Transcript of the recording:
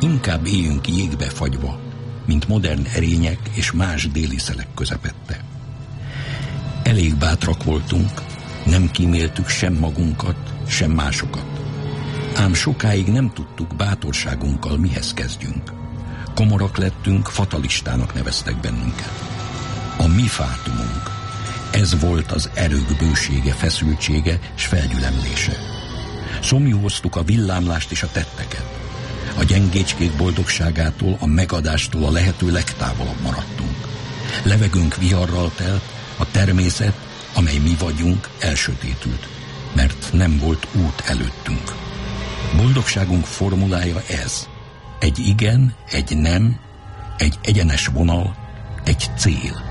inkább éljünk jégbe fagyva, mint modern erények és más déli szelek közepette. Elég bátrak voltunk, nem kíméltük sem magunkat, sem másokat. Ám sokáig nem tudtuk bátorságunkkal mihez kezdjünk. Komorak lettünk, fatalistának neveztek bennünket. A mi fátumunk, ez volt az erők bősége, feszültsége és felgyülemlése. Szomjúztuk a villámlást és a tetteket. A gyengécskék boldogságától, a megadástól a lehető legtávolabb maradtunk. Levegőnk viharral telt, a természet, amely mi vagyunk, elsötétült, mert nem volt út előttünk. Boldogságunk formulája ez: egy igen, egy nem, egy egyenes vonal, egy cél.